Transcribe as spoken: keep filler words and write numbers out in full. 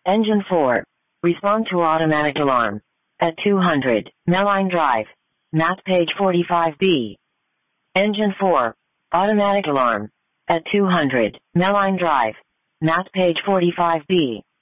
Engine four. Respond to automatic alarm. At two hundred, Meline Drive. Math page forty-five B. Engine four. Automatic alarm. At two hundred, Meline Drive. Math page forty-five B.